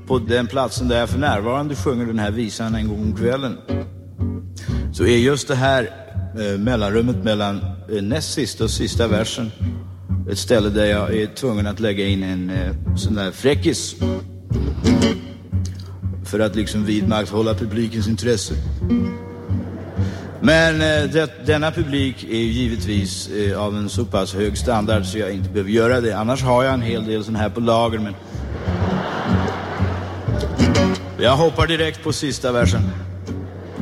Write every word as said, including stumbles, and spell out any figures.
på den platsen där jag för närvarande sjunger den här visan en gång om kvällen, så är just det här eh, mellanrummet mellan eh, näst sista och sista versen ett ställe där jag är tvungen att lägga in en eh, sån där fräckis för att liksom vidmakthålla publikens intresse. Men eh, det, denna publik är ju givetvis eh, av en så pass hög standard så jag inte behöver göra det. Annars har jag en hel del sån här på lager, men jag hoppar direkt på sista versen.